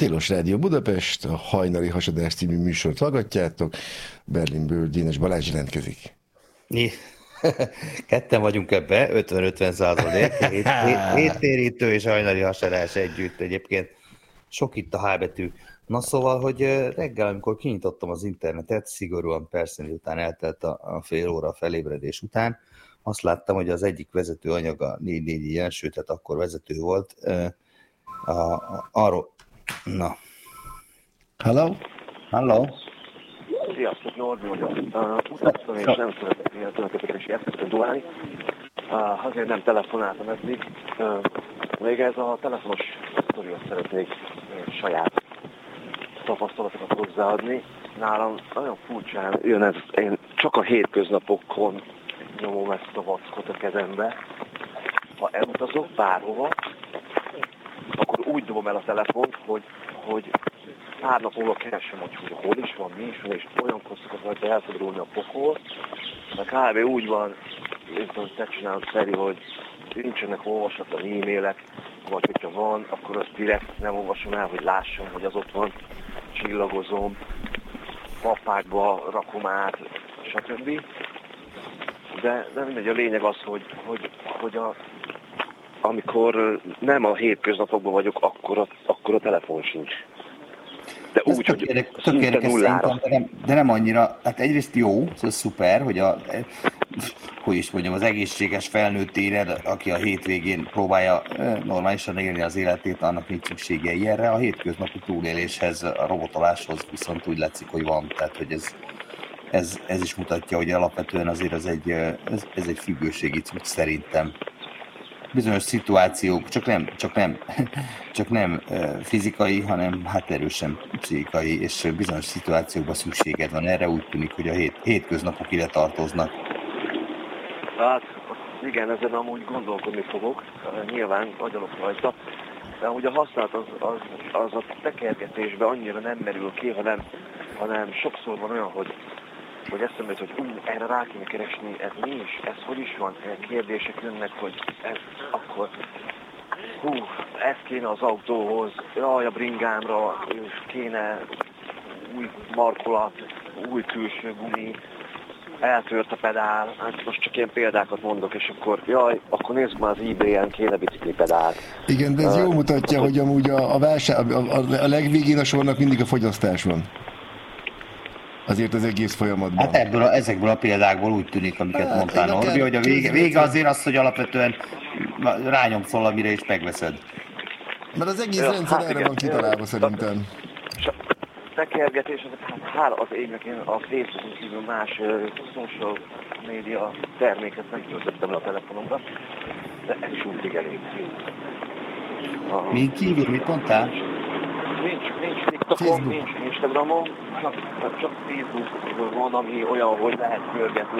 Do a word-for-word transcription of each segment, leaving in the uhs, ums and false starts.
Tilos Rádió Budapest, a Hajnali Hasadás című műsort hallgatjátok. Berlinből Dénes Balázs jelentkezik. Mi? Ketten vagyunk ebbe, ötven-ötven százalék, héttérítő és hajnali hasadás együtt egyébként. Sok itt a H betű. Na szóval, hogy reggel, amikor kinyitottam az internetet, szigorúan persze, miután eltelt a, a fél óra a felébredés után, azt láttam, hogy az egyik vezető anyag a négy négy ilyen, sőt, tehát akkor vezető volt, a, a, arról... Na. Hello? Hello? Sziasztok, Norbi vagyok. Uh, utaztam és nem szeretek ilyen tulajdonképpen is értettem dumálni. Uh, azért nem telefonáltam eddig. Uh, még ez a telefonos sztorihoz szeretnék uh, saját tapasztalatokat hozzáadni. Nálam nagyon furcsán jön ez, én csak a hétköznapokon nyomom ezt a vackot a kezembe. Ha elutazok bárhova, akkor úgy dobom el a telefont, hogy, hogy pár nap múlva keresem, hogy hol is van, mi is van, és olyan kosszokat vagy, hogy el tud rúlni a pokol. De kb. Úgy van, mint ahogy te csinálod, Feri, hogy nincsenek olvasatlan e-mailek, vagy hogyha van, akkor azt direkt nem olvasom el, hogy lássam, hogy az ott van, csillagozom, mappákba rakom át, stb. De, de mindegy, a lényeg az, hogy, hogy, hogy a, amikor nem a hétköznapokban vagyok, akkor a, akkor a telefon sincs. De ez úgy, tök hogy érdekes, tök érdekes szerintem, de nem, de nem annyira, hát egyrészt jó, ez szuper, hogy a, hogy is mondjam, az egészséges felnőtt éred, aki a hétvégén próbálja normálisan élni az életét, annak nincs szüksége ilyenre. A hétköznapi túléléshez, a robotoláshoz viszont úgy látszik, hogy van, tehát hogy ez, ez, ez is mutatja, hogy alapvetően azért ez egy, ez, ez egy függőségi cucc szerintem. Bizonyos szituációk, csak nem, csak nem, csak nem fizikai, hanem hát erősen pszichikai, és bizonyos szituációkban szükséged van erre, úgy tűnik, hogy a hét, hétköznapok ide tartoznak. Hát igen, ezen amúgy gondolkodni fogok, nyilván agyalok rajta, de amúgy a használat az, az, az a tekergetésben annyira nem merül ki, hanem, hanem sokszor van olyan, hogy hogy eszembe jut, hogy ú, erre rá kéne keresni, ez mi is, ez hogy is van, kérdések jönnek, hogy ez akkor, hú, ez kéne az autóhoz, jaj, a bringámra, kéne új markolat, új külső gumi, eltört a pedál, hát most csak ilyen példákat mondok, és akkor, jaj, akkor nézzük már az eBay-en, kéne bicikli pedál. Igen, de ez uh, jól mutatja, hogy amúgy a, a, válság, a, a, a legvégén a sornak mindig a fogyasztás van. Azért az egész folyamatban. Hát ebből a, ezekből a példákból úgy tűnik, amiket hát, mondtál, Norbi, hogy a vége, vége azért az, hogy alapvetően rányomsz valamire és megveszed. Mert az egész ja, rendszer hát erre igen, van kitalálva ja, szerintem. Tekergetés, hát hála az égnek, én a Facebookon kívül más uh, social media terméket nem töltöttem le a telefonomra, de ez is úgy elég. Uh, Mi kívül, mit mondtál? Nincs, nincs TikTokon, nincs Instagramon, csak, csak Facebook van, ami olyan, hogy lehet pörgetni.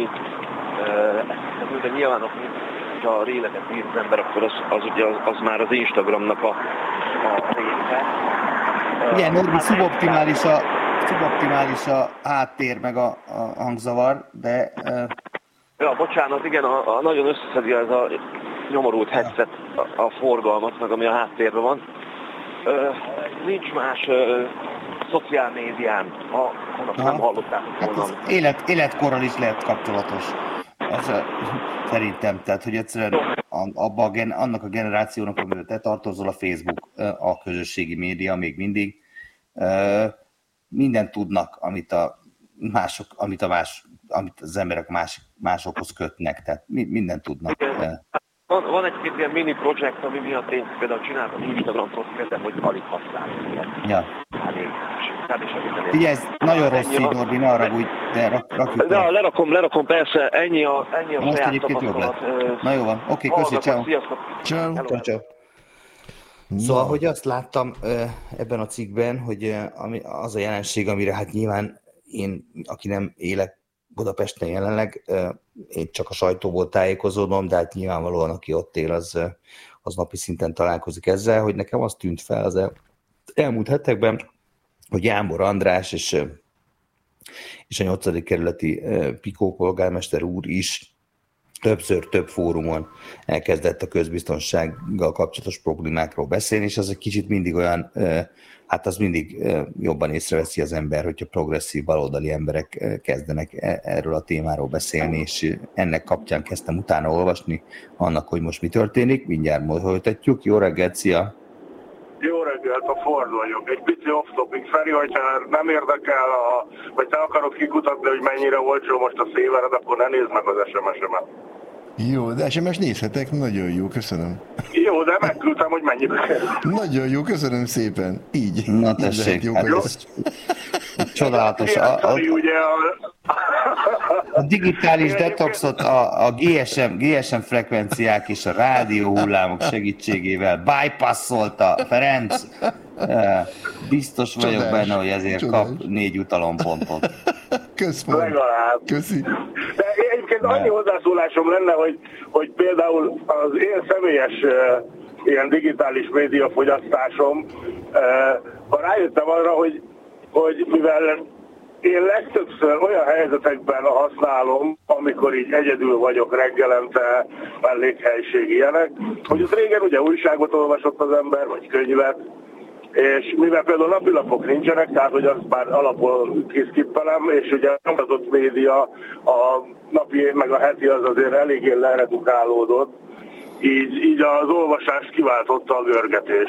Uh, de nyilván, ha a réleket ír az ember, akkor az, az, ugye, az, az már az Instagramnak a, a része. Igen, Norbi, szuboptimális a, szuboptimális a háttér meg a, a hangzavar, de... Uh... Ja, bocsánat, igen, a, a nagyon összeszedi ez a nyomorult headset a, a forgalmat, meg ami a háttérben van. Uh, nincs más uh, szociál médián, ha annak nem hallottátok volna. Hát élet, életkorral is lehet kapcsolatos. Ez, uh, szerintem, tehát, hogy egyszerűen abba a gen, annak a generációnak, amiről te tartozol, a Facebook, uh, a közösségi média még mindig, uh, mindent tudnak, amit a mások, amit a más, amit az emberek más, másokhoz kötnek, tehát mi, mindent tudnak. Uh. Van, van egy-két ilyen mini projekt, ami miatt én például csináltam Instagram profilt, de hogy alig használom ilyet. Ja. Ugye ez nagyon rossz így, Norbi, ne haragudj, de rak, rakjuk le. Lerakom, lerakom, persze, ennyi a, ennyi a most saját tapasztalat. Na jó van, oké, okay, köszi, ciao. Ciao. Ciao. Szóval, hogy azt láttam ebben a cikkben, hogy az a jelenség, amire hát nyilván én, aki nem élek Budapesten jelenleg, én csak a sajtóból tájékozódom, de hát nyilvánvalóan, aki ott él, az, az napi szinten találkozik ezzel, hogy nekem az tűnt fel az el, elmúlt hetekben, hogy Jámbor András és, és a nyolcadik kerületi Pikó polgármester úr is többször, több fórumon elkezdett a közbiztonsággal kapcsolatos problémákról beszélni, és az egy kicsit mindig olyan, hát az mindig jobban észreveszi az ember, hogyha progresszív baloldali emberek kezdenek erről a témáról beszélni, és ennek kapcsán kezdtem utána olvasni annak, hogy most mi történik. Mindjárt folytatjuk. Jó reggelt, szia! Jó reggelt, a Ford vagyok. Egy pici off-topic, Feri, hogyha nem érdekel, a, vagy te akarod kikutatni, hogy mennyire olcsó most a szévered, akkor ne nézd meg az es em es-emet. Jó, de es em es nézhetek, nagyon jó, köszönöm. Jó, de megküldtem, hogy mennyire. Nagyon jó, köszönöm szépen. Így. Na tessék, jó, hát csodálatos. A, a, a digitális detoxot a, a gé es em, gé es em frekvenciák és a rádió hullámok segítségével bypasszolta Ferenc. Biztos vagyok csodás, benne, hogy ezért csodás. Kap négy utalompontot. Köszönöm. Legalább. Köszi. De egyébként annyi hozzászólásom lenne, hogy, hogy például az én személyes uh, ilyen digitális média fogyasztásom, uh, ha rájöttem arra, hogy, hogy mivel én legtöbbször olyan helyzetekben használom, amikor így egyedül vagyok reggelente, mellékhelyiség ilyenek, hogy ott régen ugye újságot olvasott az ember, vagy könyvet, és mivel például napilapok nincsenek, tehát hogy azt már alapból kiszkippelem, és ugye a nyomtatott média, a napi meg a heti az azért eléggé leredukálódott, így, így az olvasást kiváltotta a görgetés.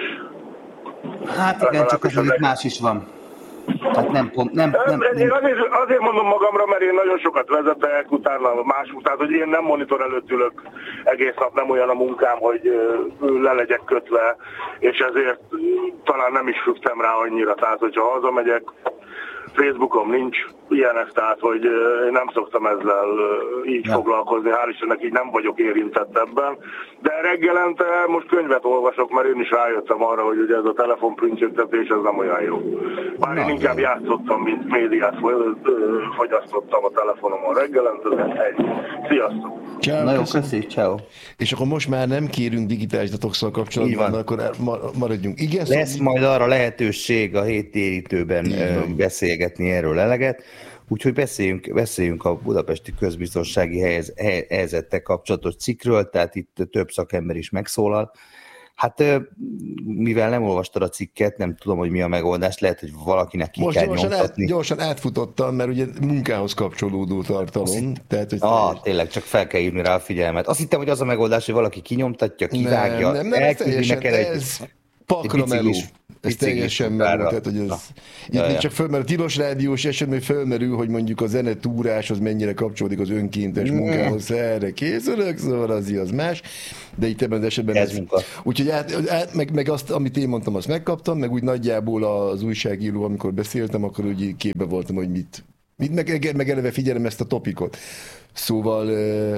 Hát igen, csak az, hogy más is van. Hát nem, nem, nem, nem. Én azért, azért mondom magamra, mert én nagyon sokat vezetek, utána más, tehát hogy én nem monitor előtt ülök egész nap, nem olyan a munkám, hogy le legyek kötve, és ezért talán nem is fügtem rá annyira, tehát hogyha hazamegyek, Facebookom nincs ilyenek, tehát hogy én nem szoktam ezzel így ja. foglalkozni, hál' Istennek így nem vagyok érintett ebben. De reggelente most könyvet olvasok, mert én is rájöttem arra, hogy ugye ez a telefonprüntjögtetés ez nem olyan jó. Már én inkább játszottam, mint médiát fogyasztottam a telefonomon reggelente, de egy. Sziasztok! Ciao, na jó, köszi, ciao. És akkor most már nem kérünk digitális detoxsal kapcsolatban, akkor maradjunk. Igen, lesz szóval... majd arra lehetőség a héttérítőben beszélgetni erről eleget, úgyhogy beszéljünk, beszéljünk a budapesti közbiztonsági helyez, helyzettel kapcsolatos cikkről, tehát itt több szakember is megszólal. Hát mivel nem olvastad a cikket, nem tudom, hogy mi a megoldás, lehet, hogy valakinek ki most kell gyorsan nyomtatni. Át, gyorsan átfutottam, mert ugye munkához kapcsolódó tartalom. Tehát, hogy ah, teljes... tényleg, csak fel kell írni rá a figyelmet. Azt hittem, hogy az a megoldás, hogy valaki kinyomtatja, kivágja, nem, nem, elküldi neked egy, ez pakra meló. Ez teljesen meló. Tehát, hogy ez, Na. itt ja, ja. ja. csak fölmerül, a tilos rádiós esetben fölmerül, hogy mondjuk a zenetúrás az mennyire kapcsolódik az önkéntes mm. munkához, erre készülök, szóval az, az más, de itt ebben az esetben ez, ez úgyhogy át, át, meg, meg azt, amit én mondtam, azt megkaptam, meg úgy nagyjából az újságíró, amikor beszéltem, akkor úgy képben voltam, hogy mit, mit meg, meg eleve figyelem ezt a topikot. Szóval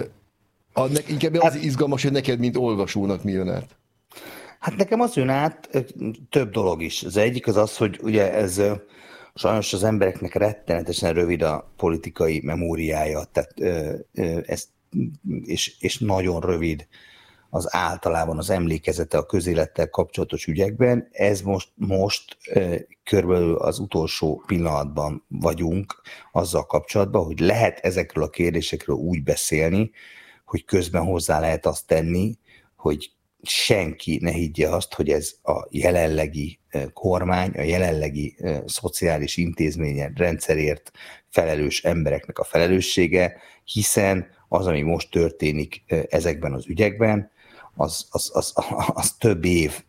a, ne, inkább az hát, izgalmas, hogy neked, mint olvasónak mi jön át. Hát nekem az jön át több dolog is. Az egyik az az, hogy ugye ez sajnos az embereknek rettenetesen rövid a politikai memóriája, tehát ez, és, és nagyon rövid az általában az emlékezete a közélettel kapcsolatos ügyekben. Ez most, most körülbelül az utolsó pillanatban vagyunk azzal kapcsolatban, hogy lehet ezekről a kérdésekről úgy beszélni, hogy közben hozzá lehet azt tenni, hogy senki ne higgye azt, hogy ez a jelenlegi kormány, a jelenlegi szociális intézményen, rendszerért felelős embereknek a felelőssége, hiszen az, ami most történik ezekben az ügyekben, az, az, az, az több év,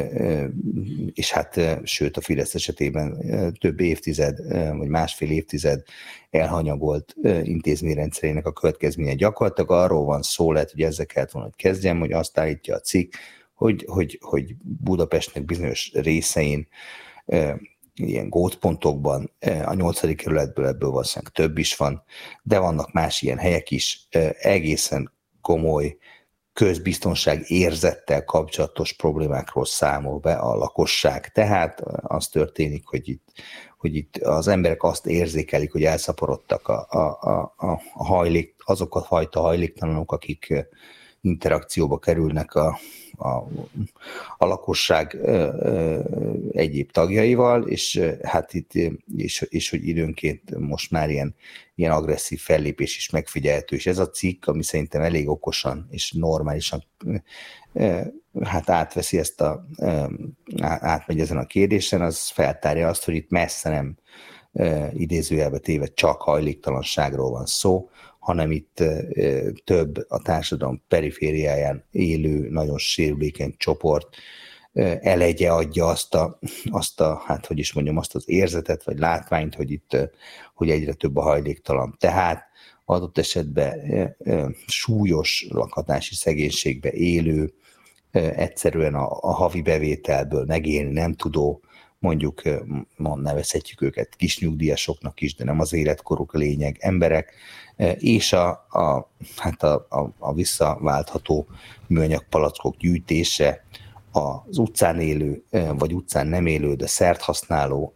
és hát sőt a Fidesz esetében több évtized, vagy másfél évtized elhanyagolt intézményrendszerének a következménye. Gyakorlatilag arról van szó, lehet, hogy ezzel kellett volna, hogy kezdjem, hogy azt állítja a cikk, hogy, hogy, hogy Budapestnek bizonyos részein, ilyen gótpontokban, a nyolcadik kerületből ebből valószínűleg több is van, de vannak más ilyen helyek is, egészen komoly közbiztonság érzettel kapcsolatos problémákról számol be a lakosság. Tehát az történik, hogy itt, hogy itt az emberek azt érzékelik, hogy elszaporodtak a, a, a, a hajlék, azok a fajta hajléktalanok, akik interakcióba kerülnek a, a, a lakosság egyéb tagjaival, és hát itt, és, és hogy időnként most már ilyen, ilyen agresszív fellépés is megfigyelhető, és ez a cikk, ami szerintem elég okosan és normálisan hát átveszi ezt a, átmegy ezen a kérdésen, az feltárja azt, hogy itt messze nem idézőjelbe téve csak hajléktalanságról van szó, hanem itt több a társadalom perifériáján élő, nagyon sérülékeny csoport elegye adja azt a, azt a, hát hogy is mondjam, azt az érzetet, vagy látványt, hogy itt, hogy egyre több a hajléktalan. Tehát adott esetben súlyos lakhatási szegénységbe élő, egyszerűen a, a havi bevételből megélni nem tudó, mondjuk ma nevezhetjük őket kisnyugdíjasoknak is, de nem az életkoruk a lényeg, emberek, és a, a, hát a, a, a visszaváltható műanyag palackok gyűjtése, az utcán élő, vagy utcán nem élő, de szert használó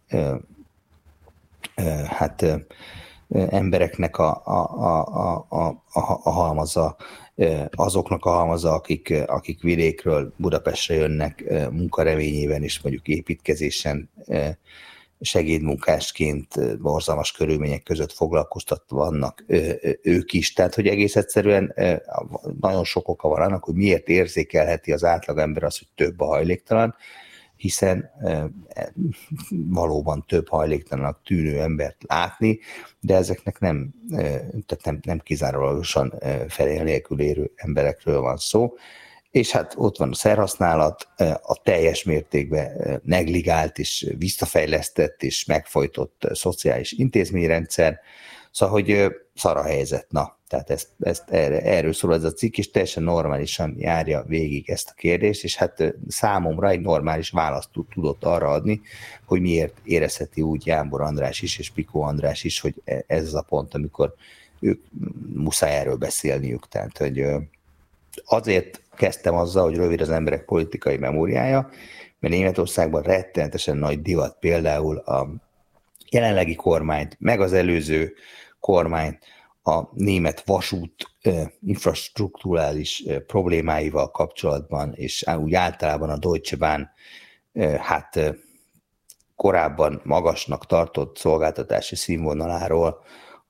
hát embereknek a, a, a, a, a, a halmaza, azoknak a halmaza, akik, akik vidékről Budapestre jönnek munkareményében és mondjuk építkezésen segédmunkásként borzalmas körülmények között foglalkoztatva vannak ők is. Tehát, hogy egész egyszerűen nagyon sok oka van annak, hogy miért érzékelheti az átlagember az, hogy több a hajléktalan, hiszen valóban több hajléktalannak tűnő embert látni, de ezeknek nem, tehát nem, nem kizárólagosan felél nélkül érő emberekről van szó. És hát ott van a szerhasználat, a teljes mértékben negligált és visszafejlesztett és megfojtott szociális intézményrendszer, szóval, hogy szar a helyzet, na, tehát ezt, ezt erre, erről szól ez a cikk, és teljesen normálisan járja végig ezt a kérdést, és hát számomra egy normális választ tudott arra adni, hogy miért érezheti úgy Jámbor András is, és Picó András is, hogy ez az a pont, amikor ők muszáj erről beszélniük, tehát, hogy azért kezdtem azzal, hogy rövid az emberek politikai memóriája, mert Németországban rettenetesen nagy divat például a jelenlegi kormányt, meg az előző kormányt a német vasút infrastrukturális problémáival kapcsolatban, és úgy általában a Deutsche Bahn hát korábban magasnak tartott szolgáltatási színvonaláról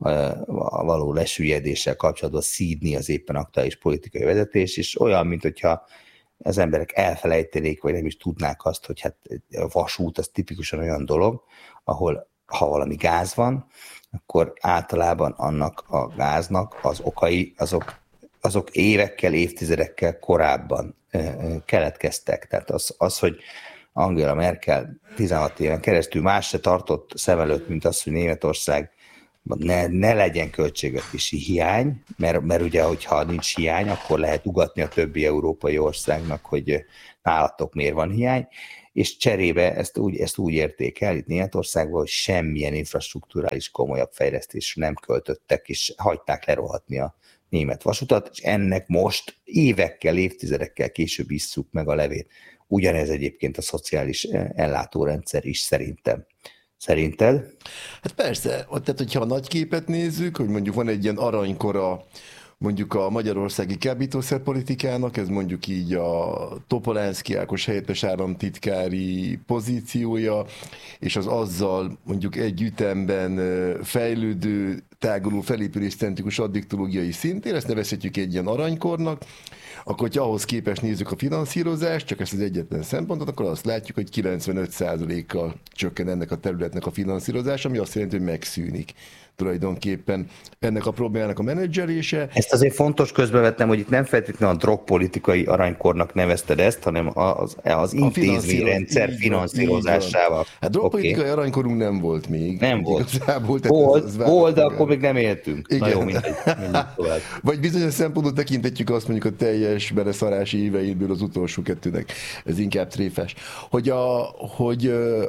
a való lesüllyedéssel kapcsolatban szídni az éppen aktuális politikai vezetés, és olyan, mint hogyha az emberek elfelejtenék, vagy nem is tudnák azt, hogy hát a vasút az tipikusan olyan dolog, ahol ha valami gáz van, akkor általában annak a gáznak az okai, azok, azok évekkel, évtizedekkel korábban keletkeztek. Tehát az, az, hogy Angela Merkel tizenhat éven keresztül más se tartott szem előtt, mint az, hogy Németország Ne, ne legyen költségvetési hiány, mert, mert ugye, hogyha nincs hiány, akkor lehet ugatni a többi európai országnak, hogy nálatok miért van hiány, és cserébe ezt úgy, ezt úgy érték el itt Németországban, hogy semmilyen infrastrukturális komolyabb fejlesztésre nem költöttek, és hagyták lerohatni a német vasutat, és ennek most évekkel, évtizedekkel később isszuk meg a levét. Ugyanez egyébként a szociális ellátórendszer is szerintem. Szerinted? Hát persze, tehát hogyha a nagy képet nézzük, hogy mondjuk van egy ilyen aranykora mondjuk a magyarországi kábítószerpolitikának, ez mondjuk így a Topolánszky Ákos helyettes államtitkári pozíciója, és az azzal mondjuk egy ütemben fejlődő, táguló felépüléscentrikus addiktológiai szintén, ezt nevezhetjük egy ilyen aranykornak, akkor, hogyha ahhoz képest nézzük a finanszírozást, csak ezt az egyetlen szempontot, akkor azt látjuk, hogy kilencvenöt százalékkal csökken ennek a területnek a finanszírozása, ami azt jelenti, hogy megszűnik tulajdonképpen ennek a problémának a menedzselése. Ezt azért fontos közbevetnem, hogy itt nem feltétlenül a drogpolitikai aranykornak nevezted ezt, hanem az, az intézményrendszer finanszírozásával. Hát drogpolitikai okay. aranykorunk nem volt még. Nem volt. Igazából, volt, az, az volt, de akkor még nem éltünk. Igen. Na jó, mindegy. Vagy bizonyos szempontból tekintetjük azt mondjuk a teljes beleszarási éveidből az utolsó kettőnek. Ez inkább tréfás. Hogy a, hogy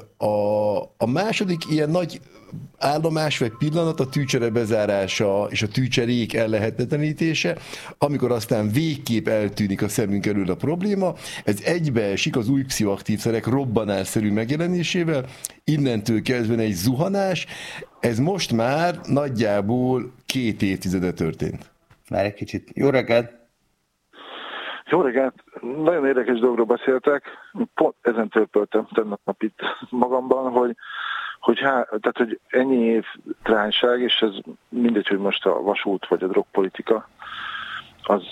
a, a második ilyen nagy állomás vagy pillanat a tűcsere bezárása és a tűcserék ellehetetlenítése, amikor aztán végképp eltűnik a szemünk elől a probléma, ez egybeesik az új pszichoaktív szerek robbanásszerű megjelenésével, innentől kezdve egy zuhanás, ez most már nagyjából két évtizede történt. Már egy kicsit. Jó reggelt! Jó reggelt! Nagyon érdekes dolgokról beszéltek. Pont ezen törpöltem tegnap itt magamban, hogy, hogy, há, tehát, hogy ennyi év trányság, és ez mindegy, hogy most a vasút vagy a drogpolitika, az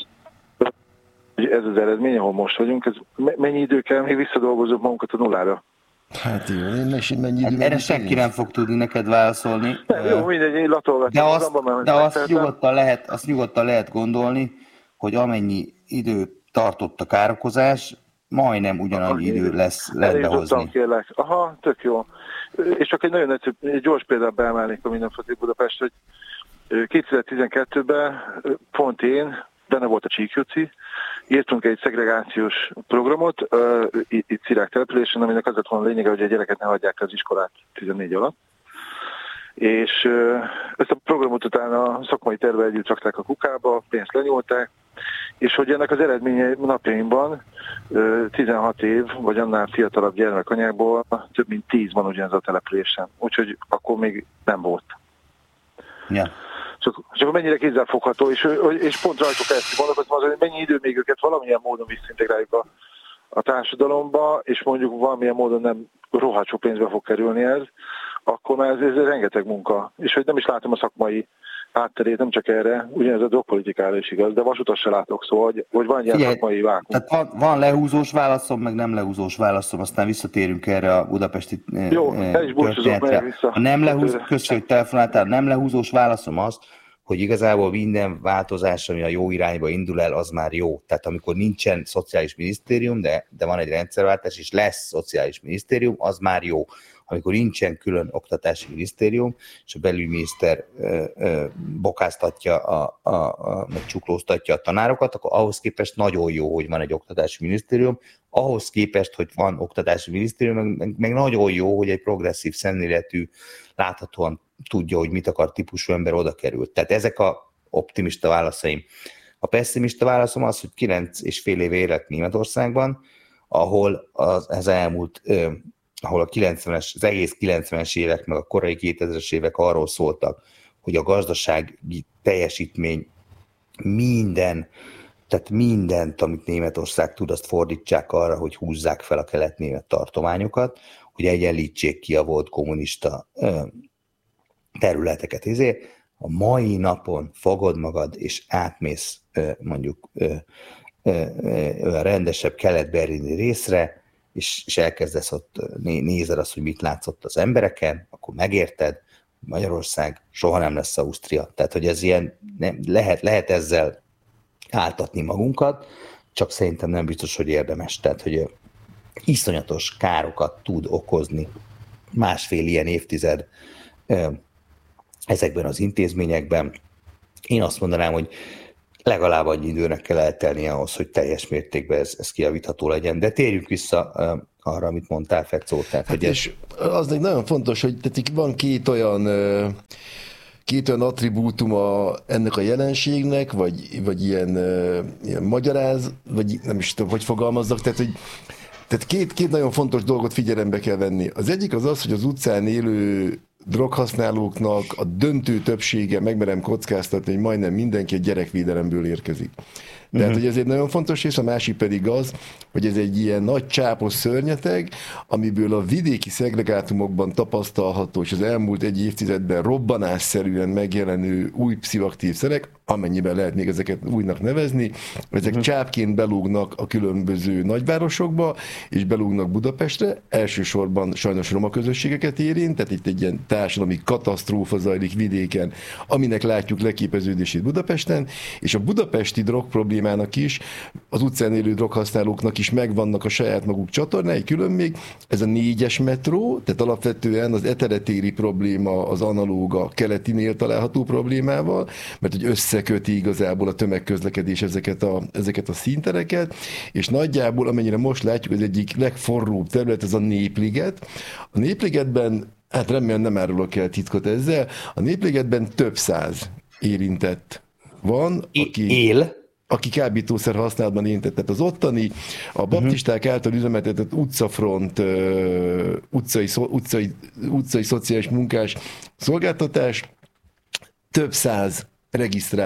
ez az eredmény, ahol most vagyunk, ez mennyi idő kell, még visszadolgozunk magunkat a nullára? Hát jó, én is mennyi idő. Erre senki nem fog tudni neked válaszolni. Nem, jó, mindegy, én latolgatom. De azt, magamban, de azt, nyugodtan lehet, azt nyugodtan lehet gondolni, hogy amennyi idő tartott a károkozás, majdnem ugyanannyi idő lesz rendbehozni. Kérlek. Aha, tök jó. És csak egy nagyon egyszerű, egy gyors példát beemelnék a Mindenfajta Budapest, hogy kétezer-tizenkettőben pont én, benne volt a Csíkjuci, írtunk egy szegregációs programot uh, itt Szirák településen, aminek az lett volna a lényege, hogy a gyereket ne hagyják az iskolát tizennégy alatt. És uh, ezt a programot utána a szakmai terve együtt rakták a kukába, pénzt lenyúlták, és hogy ennek az eredménye napjainkban uh, tizenhat év, vagy annál fiatalabb gyermekanyákból több mint tíz van ugyanez a településen. Úgyhogy akkor még nem volt. Ja. Csak, csak mennyire kézzelfogható, és, és pont rajtuk ezt gondolkozom, az, hogy mennyi idő még őket valamilyen módon visszaintegráljuk a, a társadalomba, és mondjuk valamilyen módon nem rohadt sok pénzbe fog kerülni ez, akkor már ez, ez rengeteg munka. És hogy nem is látom a szakmai hátterét, nem csak erre, ugyanez a drogpolitikára is igaz, de vasutat se látok, szóval, hogy, hogy van ilyen Figyelj, szakmai vákum. Tehát van, van lehúzós válaszom, meg nem lehúzós válaszom, aztán visszatérünk erre a budapesti Jó, el is búcsúzok meg vissza. A nem lehúz, köszönjük, hogy telefonáltál, nem lehúzós válaszom az, hogy igazából minden változás, ami a jó irányba indul el, az már jó. Tehát amikor nincsen szociális minisztérium, de, de van egy rendszerváltás, és lesz szociális minisztérium, az már jó. Amikor nincsen külön oktatási minisztérium, és a belügyminiszter ö, ö, bokáztatja, a, a, a, meg csuklóztatja a tanárokat, akkor ahhoz képest nagyon jó, hogy van egy oktatási minisztérium, ahhoz képest, hogy van oktatási minisztérium, meg, meg, meg nagyon jó, hogy egy progresszív szemléletű, láthatóan tudja, hogy mit akar típusú ember oda került. Tehát ezek a optimista válaszaim. A pessimista válaszom az, hogy kilenc és fél éve élek Németországban, ahol az, az elmúlt, eh, ahol a kilencvenes, az egész kilencvenes évek, meg a korai kétezres évek arról szóltak, hogy a gazdasági teljesítmény minden, tehát mindent, amit Németország tud, azt fordítsák arra, hogy húzzák fel a kelet-német tartományokat, hogy egyenlítsék ki a volt kommunista eh, területeket. Ezért a mai napon fogod magad, és átmész mondjuk a rendesebb kelet-berlini részre, és, és elkezdesz ott nézed azt, hogy mit látszott az embereken, akkor megérted, Magyarország soha nem lesz Ausztria. Tehát, hogy ez ilyen, nem, lehet, lehet ezzel áltatni magunkat, csak szerintem nem biztos, hogy érdemes. Tehát, hogy iszonyatos károkat tud okozni másfél ilyen évtized ezekben az intézményekben. Én azt mondanám, hogy legalább annyi időnek kell eltelnie ahhoz, hogy teljes mértékben ez, ez kijavítható legyen. De térjünk vissza uh, arra, amit mondtál, Fecó. Tehát, hát és ez... az nagyon fontos, hogy tehát van két olyan uh, két olyan attribútuma ennek a jelenségnek, vagy, vagy ilyen, uh, ilyen magyaráz, vagy nem is tudom, hogy fogalmazzak, tehát, hogy tehát két, két nagyon fontos dolgot figyelembe kell venni. Az egyik az az, hogy az utcán élő droghasználóknak a döntő többsége, megmerem kockáztatni, hogy majdnem mindenki a gyerekvédelemből érkezik. Tehát, uh-huh. hogy ez egy nagyon fontos rész, a másik pedig az, hogy ez egy ilyen nagy csápos szörnyeteg, amiből a vidéki szegregátumokban tapasztalható, és az elmúlt egy évtizedben robbanásszerűen megjelenő új pszichoaktív szerek, amennyiben lehet még ezeket újnak nevezni, ezek uh-huh. csápként belúgnak a különböző nagyvárosokba, és belúgnak Budapestre, elsősorban sajnos roma közösségeket érint, tehát itt egy ilyen társadalmi katasztrófa zajlik vidéken, aminek látjuk leképeződését Budapesten, és a budapesti drog problémának is, az utcán élő droghasználóknak is megvannak a saját maguk csatornái, külön még ez a négyes metró, tehát alapvetően az eteretéri probléma az analóg a keletinél található problémával, mert hogy összeköti igazából a tömegközlekedés ezeket a, ezeket a színtereket, és nagyjából, amennyire most látjuk, az egyik legforróbb terület, ez a Népliget. A Népligetben, hát remélem nem árulok el titkot ezzel, a Népligetben több száz érintett van, aki... Él? aki kábítószer használatban érintett. Tehát az ottani, a baptisták által üzemeltetett utcafront, uh, utcai, utcai, utcai szociális munkás szolgáltatás több száz regisztrált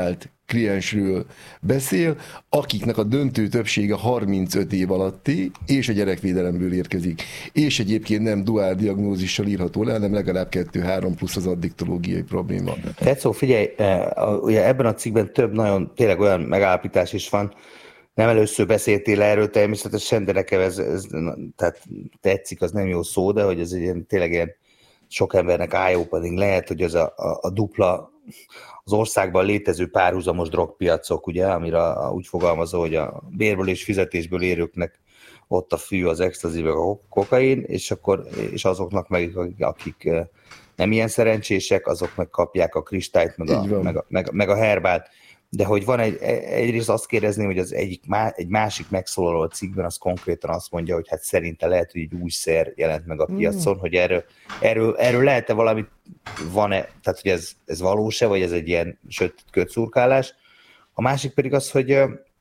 kliensről beszél, akiknek a döntő többsége harmincöt év alatti, és a gyerekvédelemből érkezik. És egyébként nem duál diagnózissal írható le, hanem legalább kettő-három plusz az addiktológiai probléma. Tetszó, figyelj, ugye ebben a cikkben több nagyon tényleg olyan megállapítás is van, nem először beszéltél erről természetesen, de nekem ez, ez tehát tetszik, az nem jó szó, de hogy ez egy ilyen, tényleg ilyen sok embernek eye-opening lehet, hogy az a, a, a dupla, az országban létező párhuzamos drogpiacok, ugye, amire úgy fogalmazó, hogy a bérből és fizetésből érőknek ott a fű, az extazi, meg a kokain, és, akkor, és azoknak meg, akik nem ilyen szerencsések, azok meg kapják a kristályt, meg a, meg a, meg, meg a herbát. De hogy van egy, egyrészt azt kérdezném, hogy az egyik, egy másik megszólaló a cikkben az konkrétan azt mondja, hogy hát szerinte lehet, hogy egy új szer jelent meg a piacon, mm. hogy erről, erről, erről lehet-e valami, van-e, tehát hogy ez, ez valós-e, vagy ez egy ilyen sötét kötszurkálás. A másik pedig az, hogy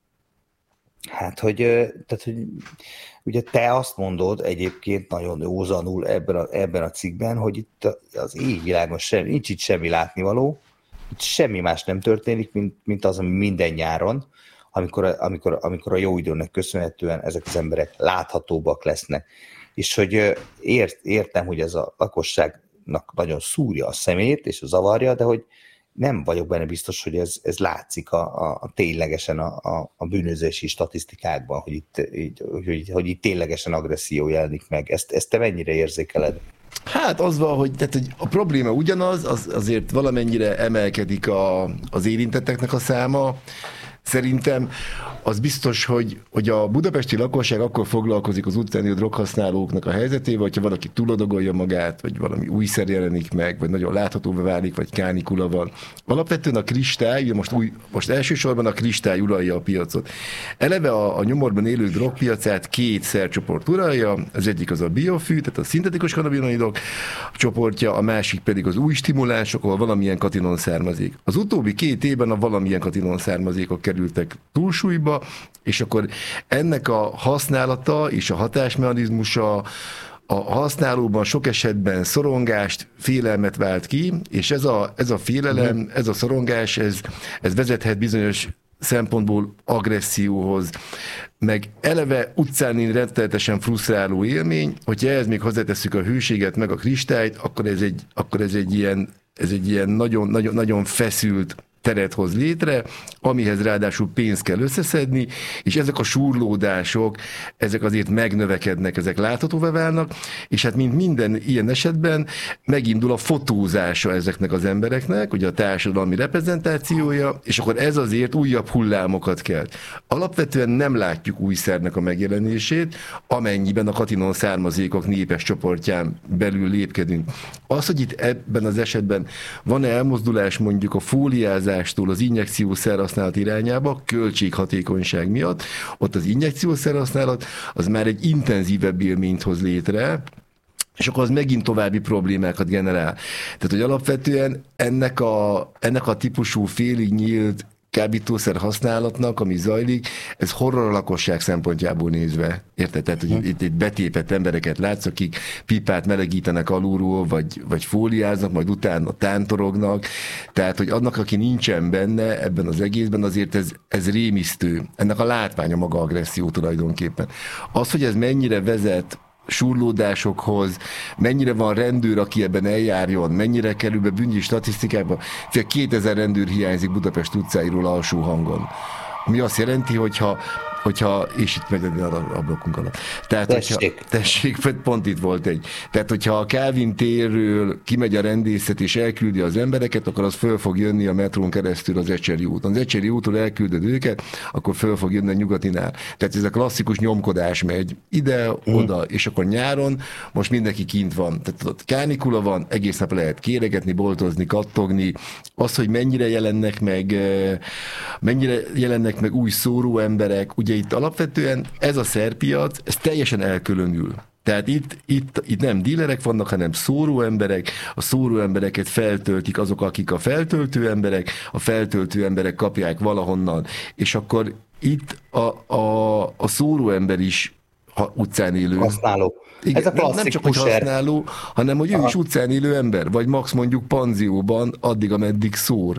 hát, hogy, tehát, hogy ugye te azt mondod egyébként nagyon józanul ebben a, ebben a cikkben, hogy itt az égvilágon sem, nincs itt semmi látnivaló, itt semmi más nem történik, mint, mint az, ami minden nyáron, amikor, amikor, amikor a jó időnek köszönhetően ezek az emberek láthatóbbak lesznek. És hogy ért, értem, hogy ez a lakosságnak nagyon szúrja a szemét és a zavarja, de hogy nem vagyok benne biztos, hogy ez, ez látszik a, a, a ténylegesen a, a, a bűnözési statisztikákban, hogy itt, így, hogy, hogy itt ténylegesen agresszió jelenik meg. Ezt, ezt te mennyire érzékeled? Hát az van, hogy, tehát, hogy a probléma ugyanaz, az, azért valamennyire emelkedik a, az érintetteknek a száma. Szerintem az biztos, hogy, hogy a budapesti lakosság akkor foglalkozik az utcáni droghasználóknak a helyzetével, hogyha valaki túladagolja magát, vagy valami újszer jelenik meg, vagy nagyon láthatóvá válik, vagy kánikula van. Alapvetően a kristály, most, új, most elsősorban a kristály uralja a piacot. Eleve a, a nyomorban élő drogpiacát két szercsoport uralja, az egyik az a biofű, tehát a szintetikus kanabinoidok csoportja, a másik pedig az új stimulánsok, ahol valamilyen katinon származik. Az utóbbi két évben a valamilyen katinon származékok kerültek túlsúlyba, és akkor ennek a használata és a hatásmechanizmusa a használóban sok esetben szorongást, félelmet vált ki, és ez a, ez a félelem, ez a szorongás, ez, ez vezethet bizonyos szempontból agresszióhoz, meg eleve utcán rettenetesen frusztráló élmény, hogyha ehhez még hozzátesszük a hőséget, meg a kristályt, akkor ez egy, akkor ez egy ilyen, ez egy ilyen nagyon, nagyon, nagyon feszült teret hoz létre, amihez ráadásul pénzt kell összeszedni, és ezek a súrlódások, ezek azért megnövekednek, ezek láthatóvá válnak, és hát mint minden ilyen esetben megindul a fotózása ezeknek az embereknek, ugye a társadalmi reprezentációja, és akkor ez azért újabb hullámokat kelt. Alapvetően nem látjuk új szernek a megjelenését, amennyiben a katinon származékok népes csoportján belül lépkedünk. Az, hogy itt ebben az esetben van-e elmozdulás mondjuk a fóliázás az injekciószer használat irányába, költséghatékonyság miatt, ott az injekciószer használat az már egy intenzívebb élményt hoz létre, és akkor az megint további problémákat generál. Tehát, hogy alapvetően ennek a, ennek a típusú félig nyílt kábítószer használatnak, ami zajlik, ez horror a lakosság szempontjából nézve. Érted? Tehát, hogy itt, itt betépett embereket látsz, akik pipát melegítenek alulról, vagy, vagy fóliáznak, majd utána tántorognak. Tehát, hogy annak, aki nincsen benne ebben az egészben, azért ez, ez rémisztő. Ennek a látványa maga agresszió tulajdonképpen. Az, hogy ez mennyire vezet súrlódásokhoz, mennyire van rendőr, aki ebben eljárjon, mennyire kerül be bűnügyi statisztikába. Fél kétezer rendőr hiányzik Budapest utcáiról alsó hangon. Ami azt jelenti, hogyha hogyha, és itt megy a blokkunk alatt. Tehát, tessék. Hogyha, tessék, pont itt volt egy. Tehát, hogyha a Kálvin térről kimegy a rendészet és elküldi az embereket, akkor az föl fog jönni a metrón keresztül az Ecseri úton. Az Ecseri úton elküldöd őket, akkor föl fog jönni a Nyugatinál. Tehát ez a klasszikus nyomkodás megy ide-oda, mm. és akkor nyáron most mindenki kint van. Tehát ott kánikula van, egész nap lehet kéregetni, boltozni, kattogni. Az, hogy mennyire jelennek meg, mennyire jelennek meg új szóró emberek, ugye itt alapvetően ez a szerpiac, ez teljesen elkülönül. Tehát itt, itt, itt nem dílerek vannak, hanem szóró emberek, a szóró embereket feltöltik azok, akik a feltöltő emberek, a feltöltő emberek kapják valahonnan, és akkor itt a, a, a szóró ember is ha utcán élő. Használó. Igen, ez a nem, nem csak, hogy használó, hanem hogy ő Aha. is utcán élő ember, vagy max mondjuk panzióban addig, ameddig szór.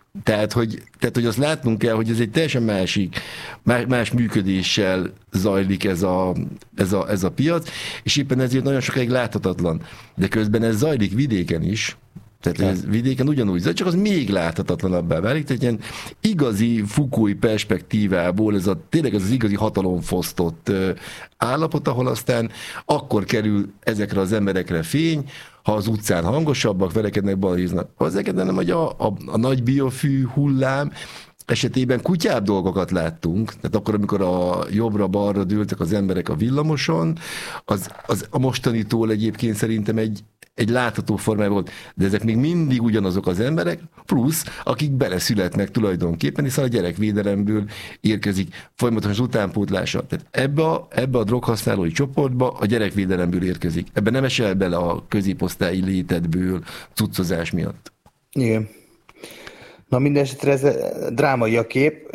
Tehát hogy, tehát, hogy azt látnunk kell, hogy ez egy teljesen másik, más, más működéssel zajlik ez a, ez, a, ez a piac, és éppen ezért nagyon sokáig láthatatlan. De közben ez zajlik vidéken is, tehát ez vidéken ugyanúgy zajlik, csak az még láthatatlanabbá válik, tehát ilyen igazi Fukui perspektívából ez a, tényleg ez az igazi hatalomfosztott állapot, ahol aztán akkor kerül ezekre az emberekre fény, ha az utcán hangosabbak, verekednek, balhéznak. Ezeket nem, hogy a, a, a nagy biofű hullám esetében kutyább dolgokat láttunk, tehát akkor, amikor a jobbra-balra dőltek az emberek a villamoson, az, az a mostanitól egyébként szerintem egy, egy látható formája volt, de ezek még mindig ugyanazok az emberek, plusz, akik beleszületnek tulajdonképpen, hiszen a gyerekvédelemből érkezik folyamatosan az utánpótlása. Tehát ebbe a, ebbe a droghasználói csoportba a gyerekvédelemből érkezik. Ebben nem esel bele a középosztályi létedből cuccozás miatt. Igen. Na minden esetre ez drámai a kép.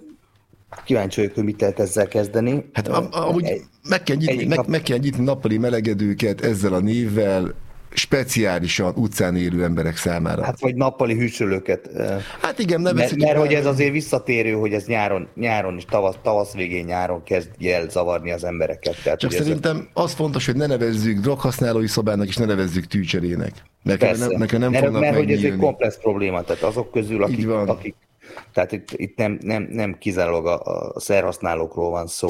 Kíváncsi vagyok, hogy mit lehet ezzel kezdeni. Hát amúgy egy, meg, kell nyitni, meg, nap... meg kell nyitni nappali melegedőket ezzel a névvel, speciálisan utcán élő emberek számára. Hát vagy nappali hűsölőket. Hát igen, nem Mert, mert hogy ez azért visszatérő, hogy ez nyáron, nyáron is, tavasz, tavasz végén nyáron kezdje el zavarni az embereket. Tehát, csak szerintem ez... az fontos, hogy ne nevezzük droghasználói szobának, és ne nevezzük tűcserének. Nekem nem, nekem nem mert, fognak mert hogy ez egy komplex probléma. probléma, tehát azok közül, akik, akik tehát itt, itt nem, nem, nem kizárólag a, a szerhasználókról van szó.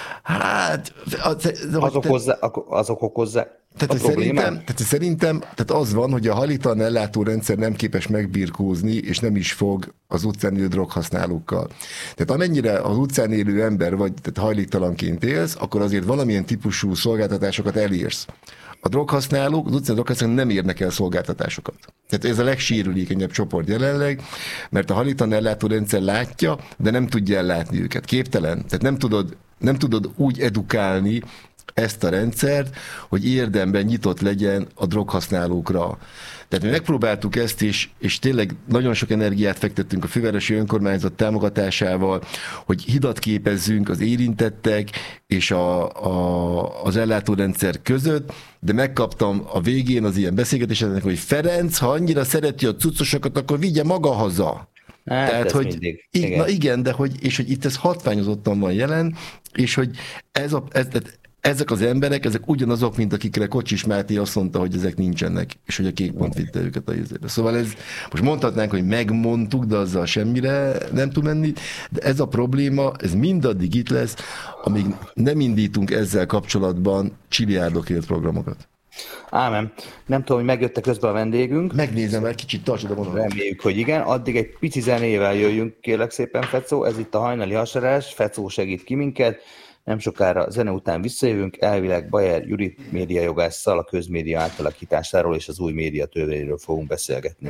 Hát... Az, azok, te... hozzá, azok okozzák Tehát, szerintem, tehát szerintem tehát az van, hogy a hajléktalan ellátórendszer nem képes megbirkózni, és nem is fog az utcán élő droghasználókkal. Tehát amennyire az utcán élő ember vagy, tehát hajléktalanként élsz, akkor azért valamilyen típusú szolgáltatásokat elérsz. A droghasználók, az utcán droghasználók nem érnek el szolgáltatásokat. Tehát ez a legsérülékenyebb csoport jelenleg, mert a hajléktalan ellátórendszer látja, de nem tudja ellátni őket. Képtelen. Tehát nem tudod, nem tudod úgy edukálni ezt a rendszert, hogy érdemben nyitott legyen a droghasználókra. Tehát mi megpróbáltuk ezt is, és tényleg nagyon sok energiát fektettünk a fővárosi önkormányzat támogatásával, hogy hidat képezzünk az érintettek és a, a, az ellátórendszer között, de megkaptam a végén az ilyen beszélgetéseknek, hogy Ferenc, ha annyira szereti a cuccosokat, akkor vigye maga haza. Hát, tehát, hogy mindig. Igen. Na igen, de hogy, és hogy itt ez hatványozottan van jelen, és hogy ez a, ez, ezek az emberek, ezek ugyanazok, mint akikre Kocsis Máté azt mondta, hogy ezek nincsenek, és hogy a Kék Pont vitte őket a izébe. Szóval ez, most mondhatnánk, hogy megmondtuk, de azzal semmire nem tud menni, de ez a probléma, ez mindaddig itt lesz, amíg nem indítunk ezzel kapcsolatban csiliárdokért programokat. Ámen. Nem tudom, hogy megjött közben a vendégünk. Megnézem, mert kicsit tartsad a vonalat. Reméljük, hogy igen. Addig egy pici zenével jöjjünk, kérlek szépen, Fecó. Ez itt a hajnali hasarás. Fecó segít ki minket. Nem sokára zene után visszajövünk. Elvileg Bayer Judit médiajogásszal a közmédia átalakításáról és az új média törvényről fogunk beszélgetni.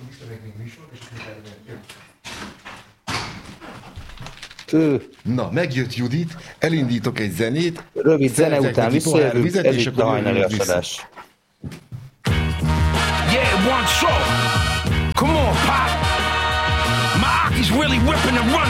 Ő. Na, megjött Judit, elindítok egy zenét. Rövid zene után visszajövünk, ez itt a hajnali hasarás. Yeah, one show. Come on, pop. My Aki's really whipping and running.